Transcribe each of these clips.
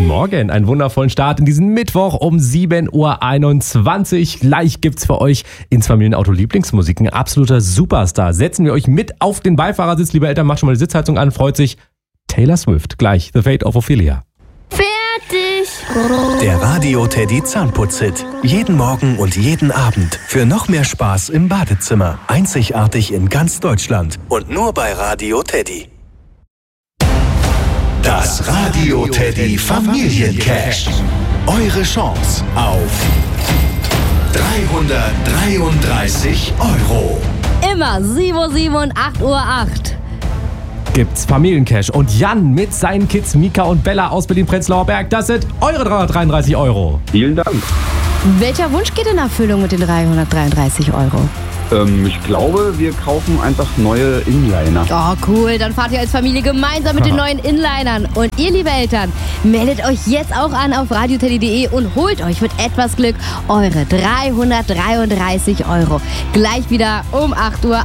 Guten Morgen, einen wundervollen Start in diesen Mittwoch um 7.21 Uhr. Gleich gibt's für euch ins Familienauto Lieblingsmusik. Ein absoluter Superstar. Setzen wir euch mit auf den Beifahrersitz. Liebe Eltern, macht schon mal die Sitzheizung an. Freut sich Taylor Swift. Gleich The Fate of Ophelia. Fertig! Der Radio Teddy Zahnputz-Hit. Jeden Morgen und jeden Abend. Für noch mehr Spaß im Badezimmer. Einzigartig in ganz Deutschland. Und nur bei Radio Teddy. Das Radio Teddy Familiencash. Eure Chance auf 333 €. Immer 7.07 Uhr und 8.08 Uhr. Gibt's Familiencash. Und Jan mit seinen Kids Mika und Bella aus Berlin-Prenzlauer Berg. Das sind eure 333 €. Vielen Dank. Welcher Wunsch geht in Erfüllung mit den 333 €? Ich glaube, wir kaufen einfach neue Inliner. Oh, cool. Dann fahrt ihr als Familie gemeinsam mit den neuen Inlinern. Und ihr, liebe Eltern, meldet euch jetzt auch an auf radioteddy.de und holt euch mit etwas Glück eure 333 €. Gleich wieder um 8.08 Uhr.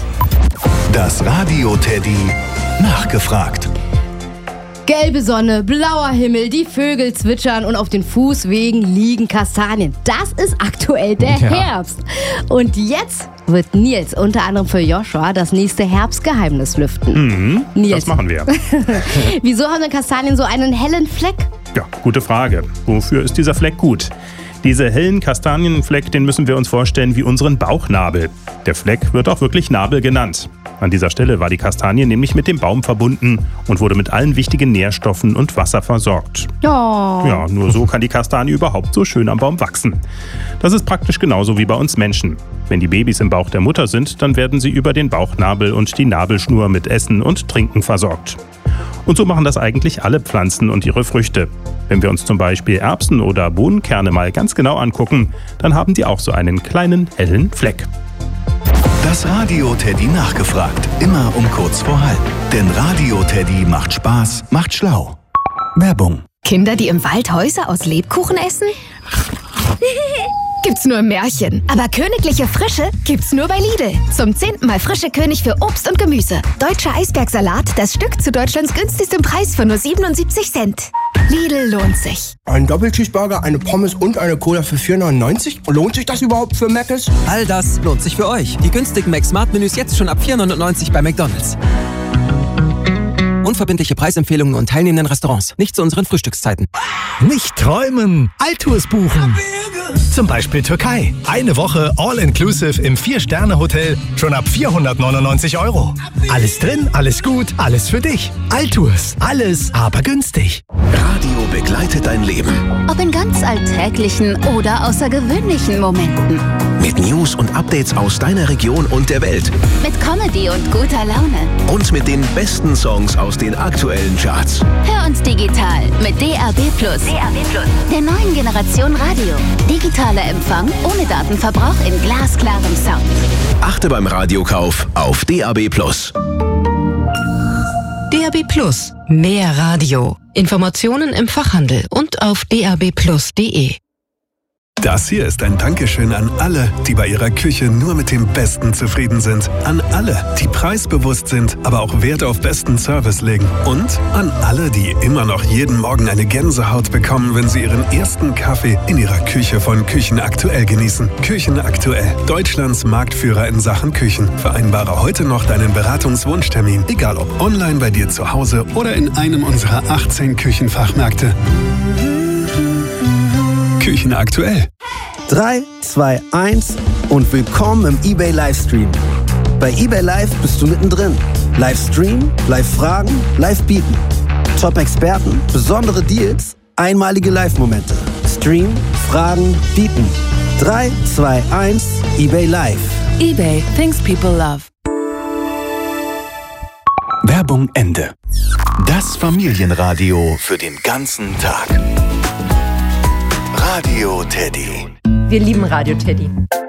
Das Radio Teddy nachgefragt. Gelbe Sonne, blauer Himmel, die Vögel zwitschern und auf den Fußwegen liegen Kastanien. Das ist aktuell der Herbst. Und jetzt wird Nils unter anderem für Joshua das nächste Herbstgeheimnis lüften. Das machen wir. Wieso haben denn Kastanien so einen hellen Fleck? Ja, gute Frage. Wofür ist dieser Fleck gut? Dieser hellen Kastanienfleck, den müssen wir uns vorstellen wie unseren Bauchnabel. Der Fleck wird auch wirklich Nabel genannt. An dieser Stelle war die Kastanie nämlich mit dem Baum verbunden und wurde mit allen wichtigen Nährstoffen und Wasser versorgt. Oh. Ja, nur so kann die Kastanie überhaupt so schön am Baum wachsen. Das ist praktisch genauso wie bei uns Menschen. Wenn die Babys im Bauch der Mutter sind, dann werden sie über den Bauchnabel und die Nabelschnur mit Essen und Trinken versorgt. Und so machen das eigentlich alle Pflanzen und ihre Früchte. Wenn wir uns zum Beispiel Erbsen oder Bohnenkerne mal ganz genau angucken, dann haben die auch so einen kleinen hellen Fleck. Das Radio Teddy nachgefragt. Immer um kurz vor halb. Denn Radio Teddy macht Spaß, macht schlau. Werbung. Kinder, die im Wald Häuser aus Lebkuchen essen? Gibt's nur im Märchen. Aber königliche Frische gibt's nur bei Lidl. Zum 10. Mal frische König für Obst und Gemüse. Deutscher Eisbergsalat, das Stück zu Deutschlands günstigstem Preis für nur 77 Cent. Lidl lohnt sich. Ein Doppelcheeseburger, eine Pommes und eine Cola für 4,99 €? Lohnt sich das überhaupt für Mc's? All das lohnt sich für euch. Die günstigen Mac-Smart-Menüs jetzt schon ab 4,99 € bei McDonald's. Unverbindliche Preisempfehlungen und teilnehmenden Restaurants. Nicht zu unseren Frühstückszeiten. Nicht träumen, Alltours buchen. Zum Beispiel Türkei. Eine Woche All-Inclusive im 4-Sterne-Hotel. Schon ab 499 €. Alles drin, alles gut, alles für dich. Alltours. Alles, aber günstig. Radio begleitet dein Leben. Ob in ganz alltäglichen oder außergewöhnlichen Momenten. Mit News und Updates aus deiner Region und der Welt. Mit Comedy und guter Laune. Und mit den besten Songs aus den aktuellen Charts. Hör uns digital mit DAB+. Der neuen Generation Radio. Digitaler Empfang ohne Datenverbrauch in glasklarem Sound. Achte beim Radiokauf auf DAB+. DAB+. Mehr Radio. Informationen im Fachhandel und auf dab+.de. Das hier ist ein Dankeschön an alle, die bei ihrer Küche nur mit dem Besten zufrieden sind. An alle, die preisbewusst sind, aber auch Wert auf besten Service legen. Und an alle, die immer noch jeden Morgen eine Gänsehaut bekommen, wenn sie ihren ersten Kaffee in ihrer Küche von Küchen Aktuell genießen. Küchen Aktuell, Deutschlands Marktführer in Sachen Küchen. Vereinbare heute noch deinen Beratungswunschtermin, egal ob online bei dir zu Hause oder in einem unserer 18 Küchenfachmärkte. Küchen Aktuell. 3, 2, 1 und willkommen im eBay Livestream. Bei eBay Live bist du mittendrin. Livestream, Live-Fragen, Live-Bieten. Top-Experten, besondere Deals, einmalige Live-Momente. Stream, Fragen, Bieten. 3, 2, 1, eBay Live. eBay, things people love. Werbung Ende. Das Familienradio für den ganzen Tag. Radio Teddy. Wir lieben Radio Teddy.